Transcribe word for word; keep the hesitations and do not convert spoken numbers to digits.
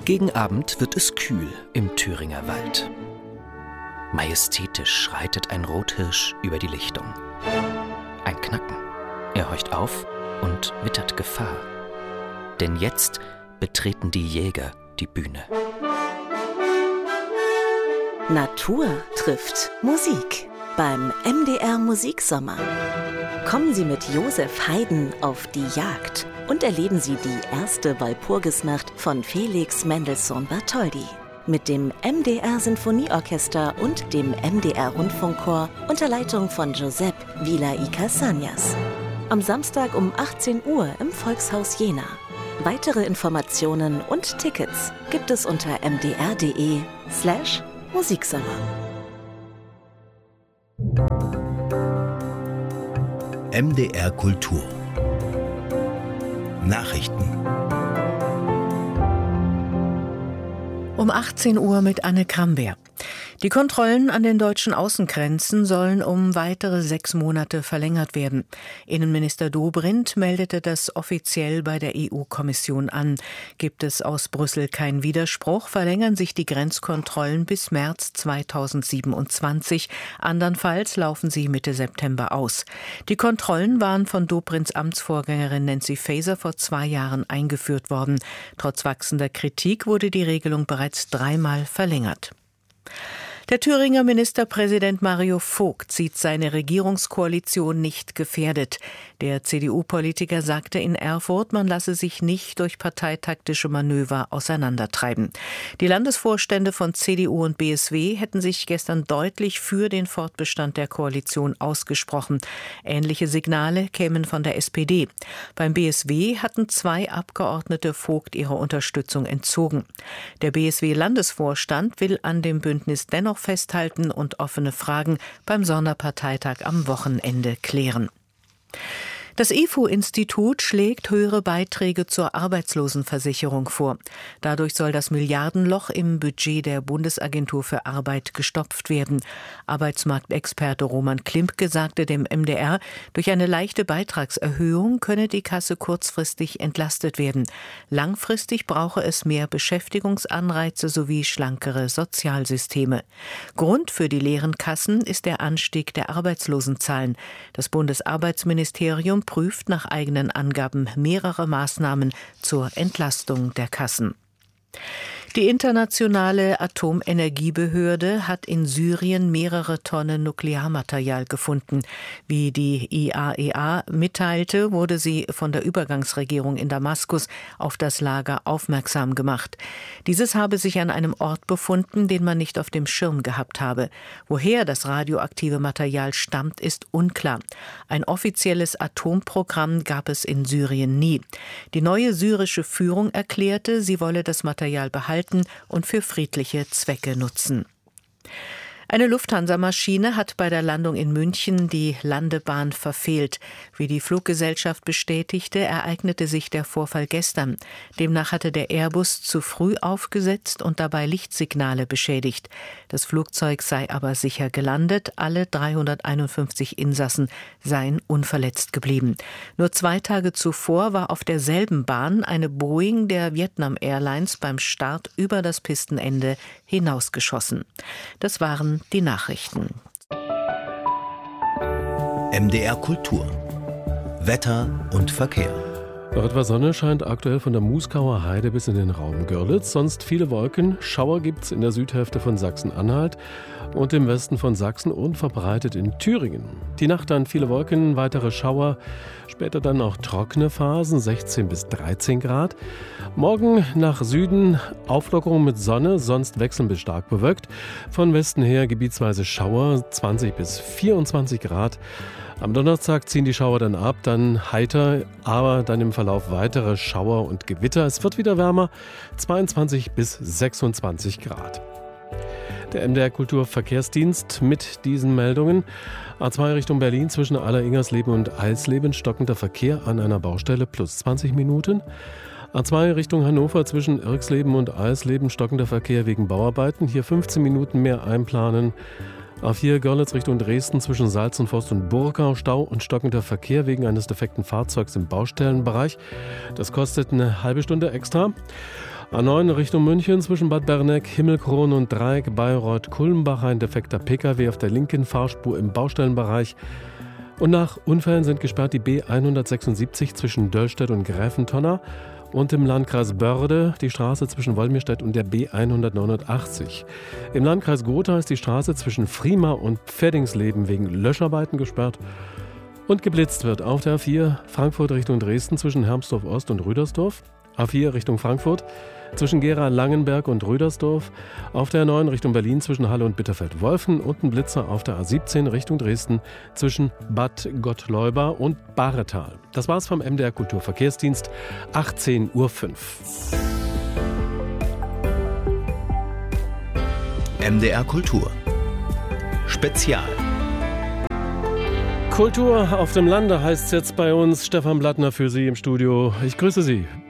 Gegen Abend wird es kühl im Thüringer Wald. Majestätisch schreitet ein Rothirsch über die Lichtung. Ein Knacken. Er horcht auf und wittert Gefahr. Denn jetzt betreten die Jäger die Bühne. Natur trifft Musik beim M D R Musiksommer. Kommen Sie mit Josef Haydn auf die Jagd und erleben Sie die erste Walpurgisnacht von Felix Mendelssohn Bartholdy. Mit dem M D R Sinfonieorchester und dem M D R Rundfunkchor unter Leitung von Giuseppe Villa y Cassagnas. Am Samstag um achtzehn Uhr im Volkshaus Jena. Weitere Informationen und Tickets gibt es unter mdr.de slash Musiksommer. M D R Kultur Nachrichten Um achtzehn Uhr mit Anne Kramberg. Die Kontrollen an den deutschen Außengrenzen sollen um weitere sechs Monate verlängert werden. Innenminister Dobrindt meldete das offiziell bei der E U-Kommission an. Gibt es aus Brüssel keinen Widerspruch, verlängern sich die Grenzkontrollen bis März zweitausendsiebenundzwanzig. Andernfalls laufen sie Mitte September aus. Die Kontrollen waren von Dobrindts Amtsvorgängerin Nancy Faeser vor zwei Jahren eingeführt worden. Trotz wachsender Kritik wurde die Regelung bereits dreimal verlängert. Der Thüringer Ministerpräsident Mario Vogt sieht seine Regierungskoalition nicht gefährdet. Der C D U-Politiker sagte in Erfurt, man lasse sich nicht durch parteitaktische Manöver auseinandertreiben. Die Landesvorstände von C D U und B S W hätten sich gestern deutlich für den Fortbestand der Koalition ausgesprochen. Ähnliche Signale kämen von der S P D. Beim B S W hatten zwei Abgeordnete Vogt ihre Unterstützung entzogen. Der B S W-Landesvorstand will an dem Bündnis dennoch festhalten und offene Fragen beim Sonderparteitag am Wochenende klären. Das I F O-Institut schlägt höhere Beiträge zur Arbeitslosenversicherung vor. Dadurch soll das Milliardenloch im Budget der Bundesagentur für Arbeit gestopft werden. Arbeitsmarktexperte Roman Klimke sagte dem M D R, durch eine leichte Beitragserhöhung könne die Kasse kurzfristig entlastet werden. Langfristig brauche es mehr Beschäftigungsanreize sowie schlankere Sozialsysteme. Grund für die leeren Kassen ist der Anstieg der Arbeitslosenzahlen. Das Bundesarbeitsministerium prüft nach eigenen Angaben mehrere Maßnahmen zur Entlastung der Kassen. Die internationale Atomenergiebehörde hat in Syrien mehrere Tonnen Nuklearmaterial gefunden. Wie die I A E A mitteilte, wurde sie von der Übergangsregierung in Damaskus auf das Lager aufmerksam gemacht. Dieses habe sich an einem Ort befunden, den man nicht auf dem Schirm gehabt habe. Woher das radioaktive Material stammt, ist unklar. Ein offizielles Atomprogramm gab es in Syrien nie. Die neue syrische Führung erklärte, sie wolle das Material behalten und für friedliche Zwecke nutzen. Eine Lufthansa-Maschine hat bei der Landung in München die Landebahn verfehlt. Wie die Fluggesellschaft bestätigte, ereignete sich der Vorfall gestern. Demnach hatte der Airbus zu früh aufgesetzt und dabei Lichtsignale beschädigt. Das Flugzeug sei aber sicher gelandet. Alle dreihunderteinundfünfzig Insassen seien unverletzt geblieben. Nur zwei Tage zuvor war auf derselben Bahn eine Boeing der Vietnam Airlines beim Start über das Pistenende hinausgeschossen. Das waren die Nachrichten. M D R Kultur Wetter und Verkehr. Noch etwas Sonne scheint aktuell von der Muskauer Heide bis in den Raum Görlitz. Sonst viele Wolken. Schauer gibt es in der Südhälfte von Sachsen-Anhalt und im Westen von Sachsen und verbreitet in Thüringen. Die Nacht dann viele Wolken, weitere Schauer. Später dann auch trockene Phasen, sechzehn bis dreizehn Grad. Morgen nach Süden Auflockerung mit Sonne, sonst wechselnd bis stark bewölkt. Von Westen her gebietsweise Schauer, zwanzig bis vierundzwanzig Grad. Am Donnerstag ziehen die Schauer dann ab, dann heiter, aber dann im Verlauf weitere Schauer und Gewitter. Es wird wieder wärmer, zweiundzwanzig bis sechsundzwanzig Grad. Der M D R Kulturverkehrsdienst mit diesen Meldungen. A zwei Richtung Berlin zwischen Aller-Ingersleben und Eisleben stockender Verkehr an einer Baustelle plus zwanzig Minuten. A zwei Richtung Hannover zwischen Irxleben und Eisleben stockender Verkehr wegen Bauarbeiten. Hier fünfzehn Minuten mehr einplanen. A vier Görlitz Richtung Dresden zwischen Salzenforst und Burgau Stau und stockender Verkehr wegen eines defekten Fahrzeugs im Baustellenbereich. Das kostet eine halbe Stunde extra. A neun Richtung München zwischen Bad Berneck, Himmelkron und Dreieck, Bayreuth-Kulmbach ein defekter Pkw auf der linken Fahrspur im Baustellenbereich. Und nach Unfällen sind gesperrt die B hundertsechsundsiebzig zwischen Döllstedt und Gräfentonner und im Landkreis Börde die Straße zwischen Wolmirstedt und der B hundertneunundachtzig. Im Landkreis Gotha ist die Straße zwischen Frima und Pfärdingsleben wegen Löscharbeiten gesperrt. Und geblitzt wird auf der A vier Frankfurt Richtung Dresden zwischen Hermsdorf Ost und Rüdersdorf. A vier Richtung Frankfurt zwischen Gera-Langenberg und Rüdersdorf, auf der A neun Richtung Berlin zwischen Halle und Bitterfeld-Wolfen und ein Blitzer auf der A siebzehn Richtung Dresden zwischen Bad Gottleuba und Bahretal. Das war's vom M D R Kulturverkehrsdienst, achtzehn Uhr fünf. M D R Kultur Spezial. Kultur auf dem Lande heißt es jetzt bei uns. Stefan Blattner für Sie im Studio. Ich grüße Sie.